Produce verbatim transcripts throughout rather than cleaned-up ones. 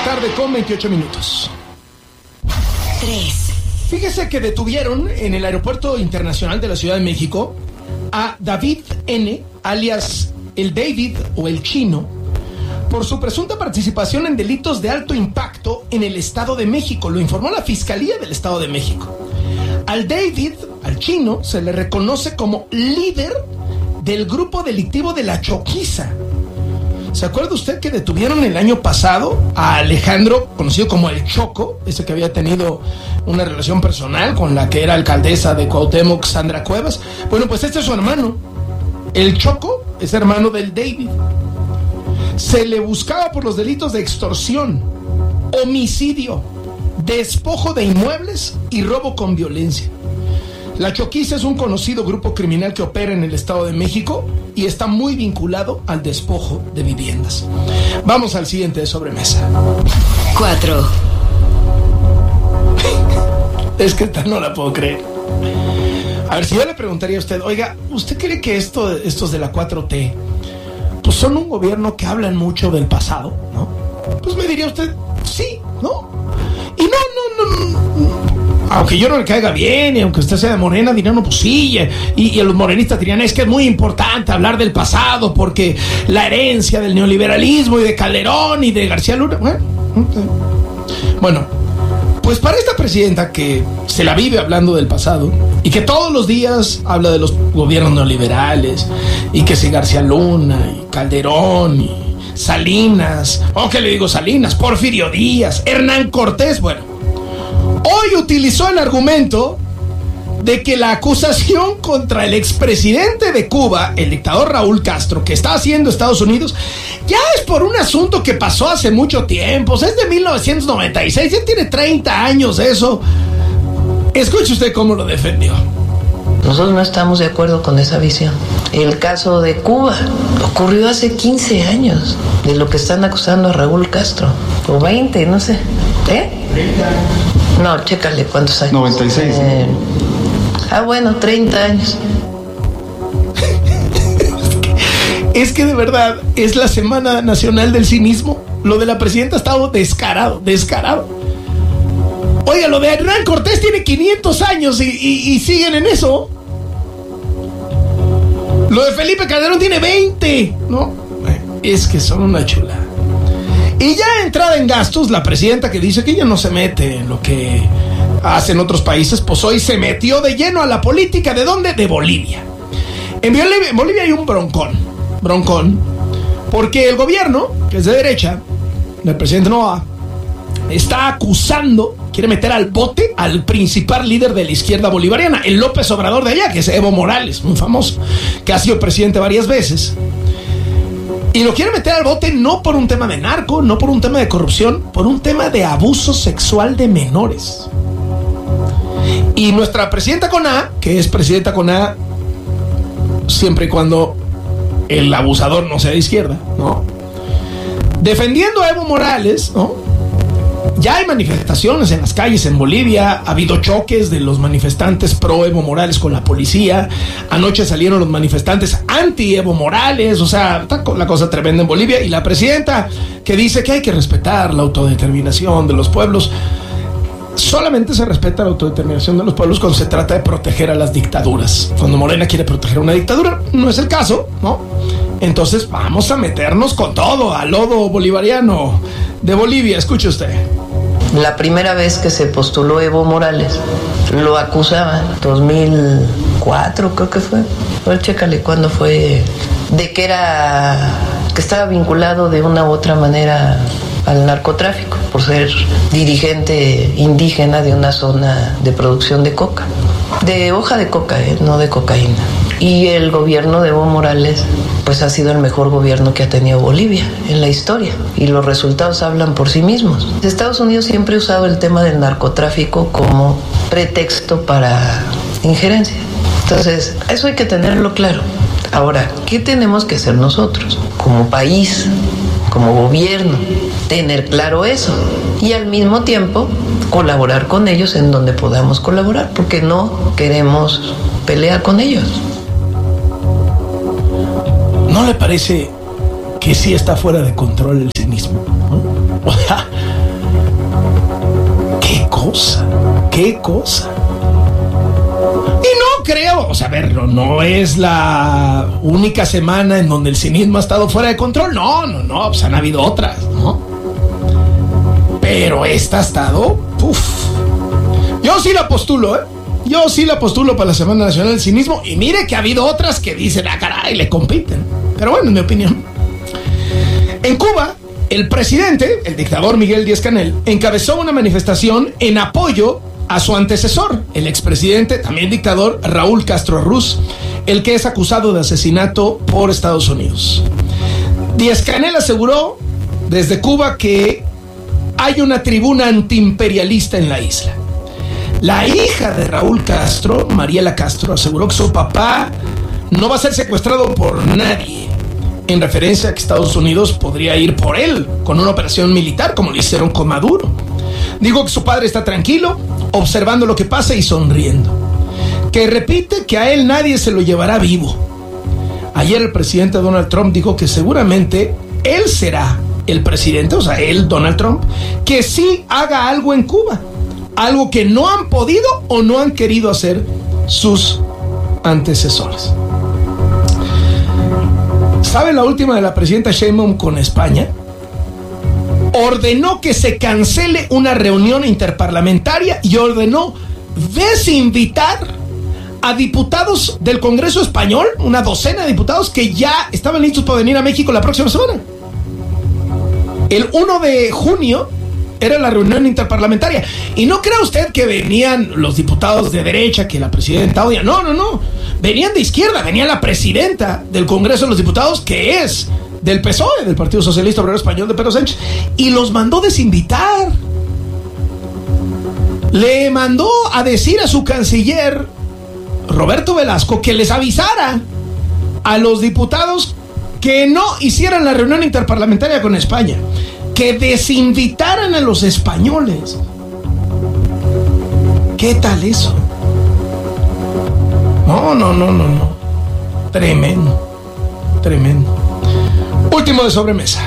tarde con veintiocho minutos. tres. Fíjese que detuvieron en el Aeropuerto Internacional de la Ciudad de México a David N., alias el David o el Chino, por su presunta participación en delitos de alto impacto en el Estado de México. Lo informó la Fiscalía del Estado de México. Al David, al Chino, se le reconoce como líder del grupo delictivo de La Choquiza. ¿Se acuerda usted que detuvieron el año pasado a Alejandro, conocido como El Choco, ese que había tenido una relación personal con la que era alcaldesa de Cuauhtémoc, Sandra Cuevas? Bueno, pues este es su hermano. El Choco es hermano del David. Se le buscaba por los delitos de extorsión, homicidio, despojo de inmuebles y robo con violencia. La Choquiza es un conocido grupo criminal que opera en el Estado de México y está muy vinculado al despojo de viviendas. Vamos al siguiente de sobremesa. cuatro. Es que esta no la puedo creer. A ver, si yo le preguntaría a usted, oiga, ¿usted cree que esto, estos de la cuatro T, pues son un gobierno que hablan mucho del pasado, ¿no? Pues me diría usted, sí, ¿no? Y no, no, no, no. Aunque yo no le caiga bien, y aunque usted sea de Morena, dirían, no, pues sí, y, y los morenistas dirían, es que es muy importante hablar del pasado, porque la herencia del neoliberalismo y de Calderón y de García Luna, bueno, bueno, pues para esta presidenta que se la vive hablando del pasado, y que todos los días habla de los gobiernos neoliberales, y que si García Luna, y Calderón, y Salinas, o que le digo Salinas, Porfirio Díaz, Hernán Cortés, bueno, hoy utilizó el argumento de que la acusación contra el expresidente de Cuba, el dictador Raúl Castro, que está haciendo Estados Unidos, ya es por un asunto que pasó hace mucho tiempo. O sea, es de mil novecientos noventa y seis, ya tiene treinta años eso. Escuche usted cómo lo defendió. Nosotros no estamos de acuerdo con esa visión. El caso de Cuba ocurrió hace quince años, de lo que están acusando a Raúl Castro. O veinte, no sé. ¿Eh? No, chécale cuántos años. noventa y seis. Eh, ah, bueno, treinta años. Es que de verdad es la Semana Nacional del Cinismo. Lo de la presidenta ha estado descarado, descarado. Oiga, lo de Hernán Cortés tiene quinientos años y, y, y siguen en eso. Lo de Felipe Calderón tiene veinte, ¿no? Es que son una chulada. Y ya entrada en gastos, la presidenta que dice que ella no se mete en lo que hacen otros países, pues hoy se metió de lleno a la política. ¿De dónde? De Bolivia. En Bolivia, en Bolivia hay un broncón, broncón, porque el gobierno, que es de derecha, del presidente Noboa, está acusando, quiere meter al bote al principal líder de la izquierda bolivariana, el López Obrador de allá, que es Evo Morales, muy famoso, que ha sido presidente varias veces. Y lo quiere meter al bote no por un tema de narco, no por un tema de corrupción, por un tema de abuso sexual de menores. Y nuestra presidenta con A, que es presidenta con A siempre y cuando el abusador no sea de izquierda, ¿no? Defendiendo a Evo Morales, ¿no? Ya hay manifestaciones en las calles en Bolivia, ha habido choques de los manifestantes pro Evo Morales con la policía, anoche salieron los manifestantes anti Evo Morales, o sea, está la cosa tremenda en Bolivia, y la presidenta que dice que hay que respetar la autodeterminación de los pueblos. Solamente se respeta la autodeterminación de los pueblos cuando se trata de proteger a las dictaduras. Cuando Morena quiere proteger a una dictadura, no es el caso, ¿no? Entonces vamos a meternos con todo al lodo bolivariano de Bolivia. Escuche usted. La primera vez que se postuló Evo Morales, lo acusaban, dos mil cuatro creo que fue. Pero chécale cuándo fue, de que era, que estaba vinculado de una u otra manera al narcotráfico, por ser dirigente indígena de una zona de producción de coca, de hoja de coca, ¿eh? No de cocaína. Y el gobierno de Evo Morales pues ha sido el mejor gobierno que ha tenido Bolivia en la historia, y los resultados hablan por sí mismos. Estados Unidos siempre ha usado el tema del narcotráfico como pretexto para injerencia. Entonces, eso hay que tenerlo claro. Ahora, ¿qué tenemos que hacer nosotros como país, como gobierno? Tener claro eso y al mismo tiempo colaborar con ellos en donde podamos colaborar, porque no queremos pelear con ellos. ¿No le parece que sí está fuera de control el cinismo, ¿no? O sea, qué cosa. Y no creo, o sea, a ver, no, no es la única semana en donde el cinismo ha estado fuera de control. No, no, no, pues han habido otras, ¿no? Pero esta ha estado, uff. Yo sí la postulo, ¿eh? Yo sí la postulo para la Semana Nacional del Cinismo. Y mire que ha habido otras que dicen, ah, caray, le compiten. Pero bueno, en mi opinión. En Cuba, el presidente, el dictador Miguel Díaz-Canel, encabezó una manifestación en apoyo a su antecesor, el expresidente, también dictador, Raúl Castro Ruz, el que es acusado de asesinato por Estados Unidos. Díaz-Canel aseguró desde Cuba que hay una tribuna antiimperialista en la isla. La hija de Raúl Castro, Mariela Castro, aseguró que su papá no va a ser secuestrado por nadie, en referencia a que Estados Unidos podría ir por él con una operación militar como lo hicieron con Maduro. Dijo que su padre está tranquilo, observando lo que pasa y sonriendo. Que repite que a él nadie se lo llevará vivo. Ayer el presidente Donald Trump dijo que seguramente él será el presidente, o sea, él, Donald Trump, que sí haga algo en Cuba. Algo que no han podido o no han querido hacer sus antecesores. ¿Sabe la última de la presidenta Sheinbaum con España? Ordenó que se cancele una reunión interparlamentaria y ordenó desinvitar a diputados del Congreso Español, una docena de diputados que ya estaban listos para venir a México la próxima semana. El primero de junio era la reunión interparlamentaria. Y no crea usted que venían los diputados de derecha, que la presidenta odia. No, no, no. Venían de izquierda. Venía la presidenta del Congreso de los Diputados, que es del P S O E, del Partido Socialista Obrero Español de Pedro Sánchez. Y los mandó desinvitar. Le mandó a decir a su canciller, Roberto Velasco, que les avisara a los diputados que no hicieran la reunión interparlamentaria con España, que desinvitaran a los españoles. ¿Qué tal eso? No, no, no, no, no. Tremendo. Tremendo. Último de sobremesa.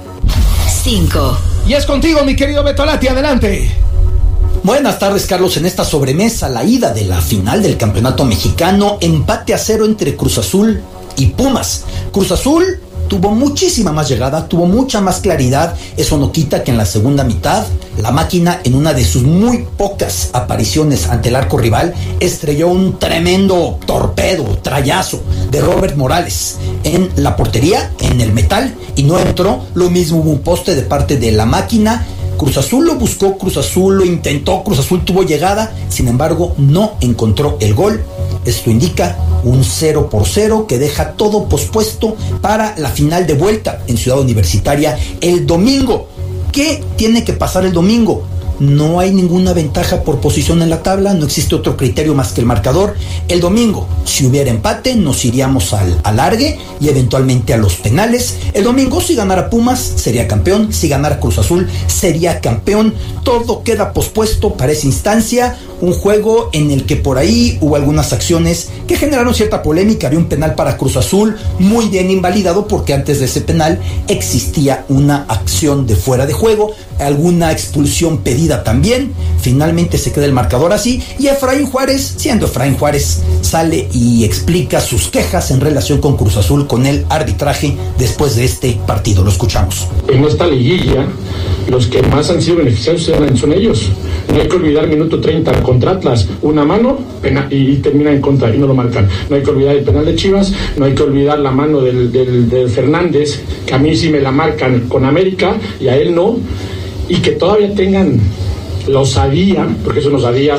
Cinco. Y es contigo, mi querido Beto Lati, adelante. Buenas tardes, Carlos. En esta sobremesa, la ida de la final del campeonato mexicano, empate a cero entre Cruz Azul y Pumas. Cruz Azul tuvo muchísima más llegada, tuvo mucha más claridad. Eso no quita que en la segunda mitad, la máquina, en una de sus muy pocas apariciones ante el arco rival, estrelló un tremendo torpedo, trayazo de Robert Morales en la portería, en el metal, y no entró. Lo mismo, hubo un poste de parte de la máquina. Cruz Azul lo buscó, Cruz Azul lo intentó, Cruz Azul tuvo llegada, sin embargo no encontró el gol. Esto indica un cero por cero que deja todo pospuesto para la final de vuelta en Ciudad Universitaria el domingo. ¿Qué tiene que pasar el domingo? No hay ninguna ventaja por posición en la tabla, no existe otro criterio más que el marcador. El domingo, si hubiera empate, nos iríamos al alargue y eventualmente a los penales. El domingo, si ganara Pumas, sería campeón. Si ganara Cruz Azul, sería campeón. Todo queda pospuesto para esa instancia. Un juego en el que por ahí hubo algunas acciones que generaron cierta polémica. Había un penal para Cruz Azul, muy bien invalidado, porque antes de ese penal existía una acción de fuera de juego, alguna expulsión pedida también. Finalmente se queda el marcador así, y Efraín Juárez, siendo Efraín Juárez, sale y explica sus quejas en relación con Cruz Azul, con el arbitraje después de este partido. Lo escuchamos. En esta liguilla, los que más han sido beneficiados son ellos. No hay que olvidar minuto treinta contra Atlas, una mano pena, y termina en contra y no lo marcan. No hay que olvidar el penal de Chivas, no hay que olvidar la mano del, del, del Fernández, que a mí sí me la marcan con América y a él no, y que todavía tengan la osadía, porque eso no sabía,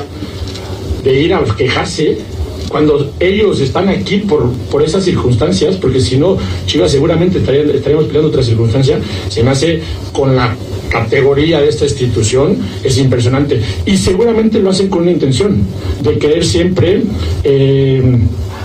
de ir a quejarse cuando ellos están aquí por, por esas circunstancias, porque si no, Chivas seguramente estaría, estaríamos peleando otra circunstancia. Se me hace, con la categoría de esta institución, es impresionante, y seguramente lo hacen con una intención de querer siempre eh,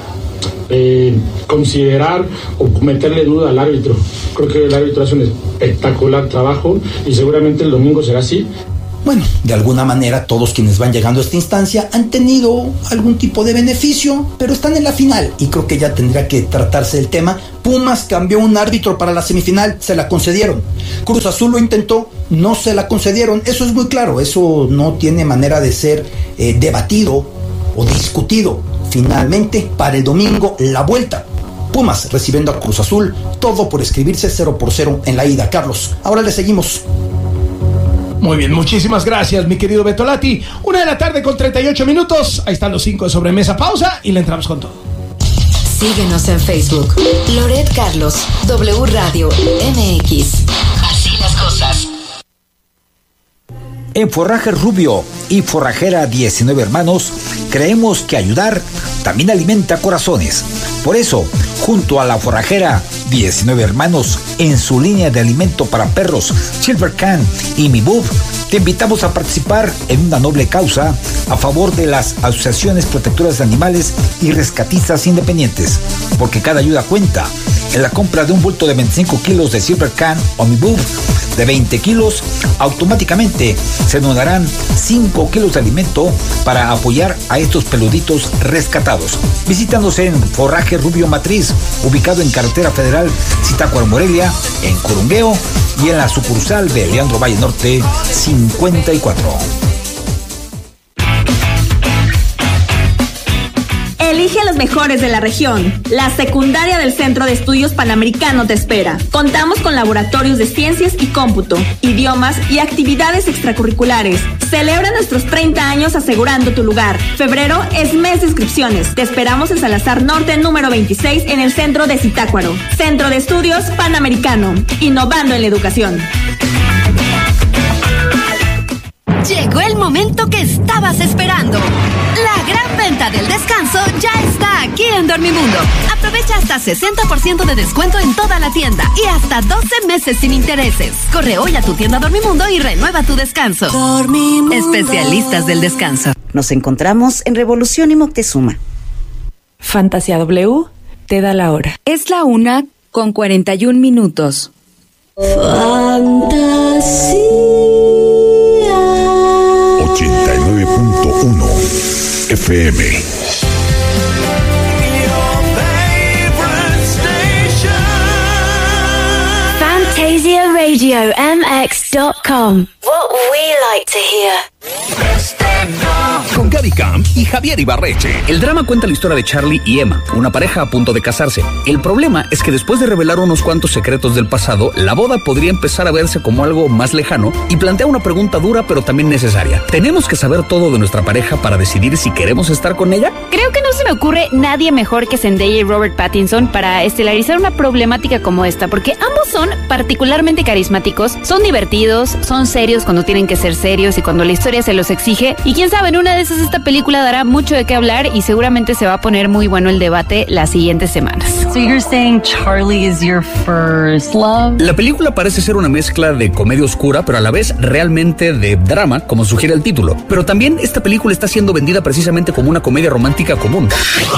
eh, considerar o meterle duda al árbitro. Creo que el árbitro hace un espectacular trabajo y seguramente el domingo será así. Bueno, de alguna manera todos quienes van llegando a esta instancia han tenido algún tipo de beneficio, pero están en la final y creo que ya tendría que tratarse el tema. Pumas cambió un árbitro para la semifinal, se la concedieron. Cruz Azul lo intentó, no se la concedieron. Eso es muy claro, eso no tiene manera de ser eh, debatido o discutido. Finalmente, para el domingo, la vuelta. Pumas recibiendo a Cruz Azul, todo por escribirse cero por cero en la ida. Carlos, ahora le seguimos. Muy bien, muchísimas gracias, mi querido Betolati. Una de la tarde con treinta y ocho minutos. Ahí están los cinco de sobremesa. Pausa y le entramos con todo. Síguenos en Facebook. Loret Carlos, W Radio M X. Así las cosas. En Forrajes Rubio y Forrajera diecinueve Hermanos, creemos que ayudar también alimenta corazones. Por eso, junto a la Forrajera diecinueve Hermanos, en su línea de alimento para perros, Silver Can y Mi Bub, te invitamos a participar en una noble causa a favor de las asociaciones protectoras de animales y rescatistas independientes, porque cada ayuda cuenta. En la compra de un bulto de veinticinco kilos de Silver Can o Mi Bub de veinte kilos, automáticamente se donarán cinco kilos de alimento para apoyar a estos peluditos rescatados. Visítanos en Forraje Rubio Matriz, ubicado en Carretera Federal Zitácuaro Morelia, en Corungueo, y en la sucursal de Leandro Valle Norte cincuenta y cuatro. Elige a los mejores de la región. La secundaria del Centro de Estudios Panamericano te espera. Contamos con laboratorios de ciencias y cómputo, idiomas y actividades extracurriculares. Celebra nuestros treinta años asegurando tu lugar. Febrero es mes de inscripciones. Te esperamos en Salazar Norte número veintiséis en el centro de Zitácuaro. Centro de Estudios Panamericano. Innovando en la educación. Llegó el momento que estabas esperando. La gran venta del descanso ya está aquí en Dormimundo. Aprovecha hasta sesenta por ciento de descuento en toda la tienda y hasta doce meses sin intereses. Corre hoy a tu tienda Dormimundo y renueva tu descanso. Dormimundo. Especialistas del descanso. Nos encontramos en Revolución y Moctezuma. Fantasía W te da la hora. Es la una con cuarenta y un minutos. Fantasía ochenta y nueve punto uno F M. Fantasia Radio M X dot com. What we like to hear. Con Gaby Camp y Javier Ibarreche. El drama cuenta la historia de Charlie y Emma, una pareja a punto de casarse. El problema es que después de revelar unos cuantos secretos del pasado, la boda podría empezar a verse como algo más lejano y plantea una pregunta dura pero también necesaria. ¿Tenemos que saber todo de nuestra pareja para decidir si queremos estar con ella? Creo que no se me ocurre nadie mejor que Zendaya y Robert Pattinson para estelarizar una problemática como esta, porque ambos son particularmente carismáticos, son divertidos, son serios cuando tienen que ser serios y cuando la historia se los exige, y quién sabe, en una de esas esta película dará mucho de qué hablar y seguramente se va a poner muy bueno el debate las siguientes semanas. So you're saying Charlie is your first love? La película parece ser una mezcla de comedia oscura, pero a la vez realmente de drama, como sugiere el título. Pero también esta película está siendo vendida precisamente como una comedia romántica común.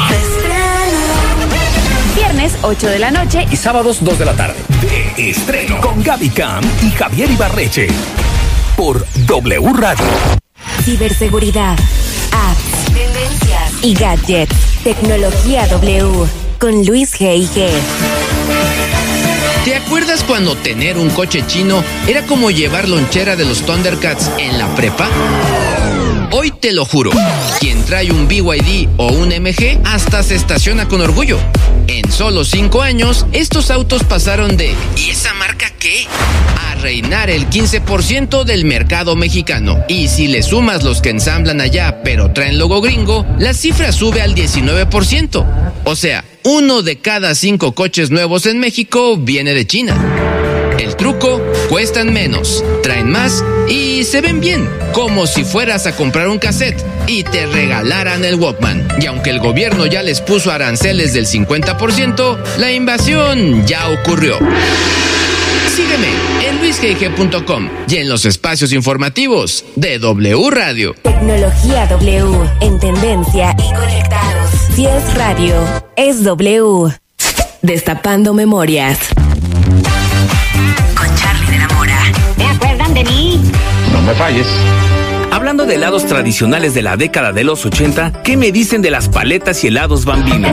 Viernes ocho de la noche y sábados dos de la tarde. De estreno con Gaby Camp y Javier Ibarreche por W Radio. Ciberseguridad, apps, tendencias y gadgets. Tecnología W con Luis G I G. ¿Te acuerdas cuando tener un coche chino era como llevar lonchera de los Thundercats en la prepa? Hoy te lo juro, quien trae un B Y D o un M G hasta se estaciona con orgullo. En solo cinco años, estos autos pasaron de ¿y esa marca qué? A reinar el quince por ciento del mercado mexicano. Y si le sumas los que ensamblan allá pero traen logo gringo, la cifra sube al diecinueve por ciento. O sea, uno de cada cinco coches nuevos en México viene de China. El truco, cuestan menos, traen más y se ven bien, como si fueras a comprar un cassette y te regalaran el Walkman. Y aunque el gobierno ya les puso aranceles del cincuenta por ciento, la invasión ya ocurrió. Sígueme en luis g i g punto com y en los espacios informativos de W Radio. Tecnología W, en tendencia y conectados. Si es radio, es W. Destapando memorias. Con Charlie de la Mora. ¿Se acuerdan de mí? no me falles. Hablando de helados tradicionales de la década de los ochenta, ¿qué me dicen de las paletas y helados Bambino?